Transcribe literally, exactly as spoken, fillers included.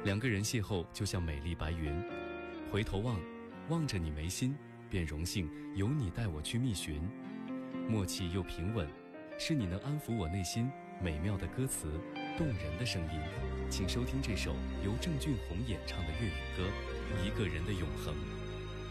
两个人邂逅就像美丽白云，回头望，望着你眉心，便荣幸有你带我去觅寻。默契又平稳，是你能安抚我内心。美妙的歌词，动人的声音，请收听这首由郑俊弘演唱的粤语歌《一个人的永恒》。